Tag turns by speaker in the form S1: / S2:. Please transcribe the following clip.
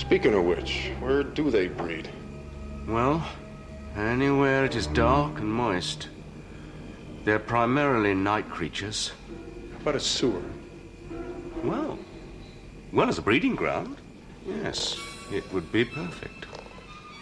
S1: Speaking of which, where do they breed?
S2: Well, anywhere it is dark and moist. They're primarily night creatures.
S1: How about a sewer?
S2: Well, as a breeding ground, yes, it would be perfect.